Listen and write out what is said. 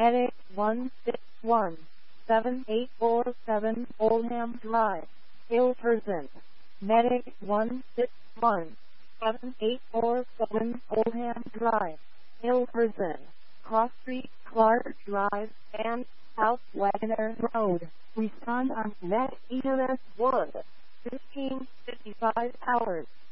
Medic 161-7847 Oldham Drive, Hilversum. Medic 161-7847 Oldham Drive, Hilversum. Cross Street, Clark Drive, and South Wagner Road. Respond on Net EMS 1, 1555 hours.